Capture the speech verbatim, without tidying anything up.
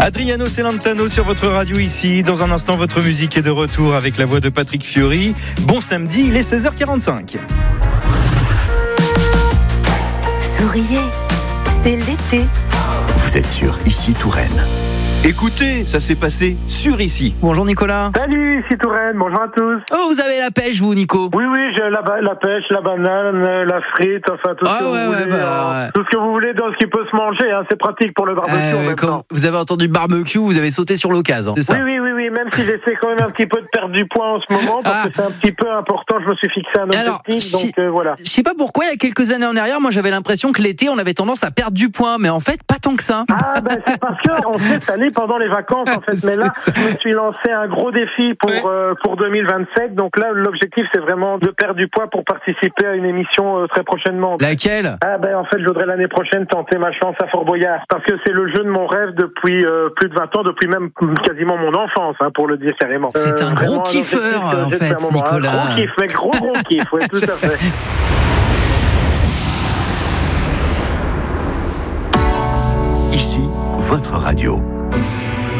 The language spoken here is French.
Adriano Celentano sur votre radio ici. Dans un instant, votre musique est de retour avec la voix de Patrick Fiori. Bon samedi, il est seize heures quarante-cinq. Souriez, c'est l'été. Vous êtes sur Ici Touraine. Écoutez, ça s'est passé sur Ici. Bonjour Nicolas. Salut, ici Touraine, bonjour à tous. Oh, vous avez la pêche, vous, Nico? Oui, oui, j'ai la, la pêche, la banane, la frite, enfin tout ce ah, que ouais, vous ouais, voulez. Bah, hein, ouais. Tout ce que vous voulez dans ce qui peut se manger, hein, c'est pratique pour le barbecue euh, maintenant. Vous avez entendu barbecue, vous avez sauté sur l'occasion, c'est ça? Oui, oui, oui, oui, même si j'essaie quand même un petit peu de perdre du poids en ce moment, parce ah. que c'est un petit peu important, je me suis fixé un objectif, Alors, donc euh, voilà. Je sais pas pourquoi, il y a quelques années en arrière, moi j'avais l'impression que l'été, on avait tendance à perdre du poids, mais en fait, pas tant que ça. Ah, ben c'est parce qu'on sait cette année pendant les vacances, en fait, mais là, je me suis lancé un gros défi pour, ouais. euh, pour deux mille vingt-sept, donc là, l'objectif, c'est vraiment de perdre du poids pour participer à une émission euh, très prochainement. Laquelle? Ah ben en fait, je voudrais l'année prochaine tenter ma chance à Fort Boyard, parce que c'est le jeu de mon rêve depuis euh, plus de vingt ans, depuis même quasiment mon enfance, hein, pour le dire carrément. C'est euh, un gros kiffeur, en fait, Nicolas. Un gros kiff, mais gros gros kiff, oui, tout à fait. Ici, votre radio.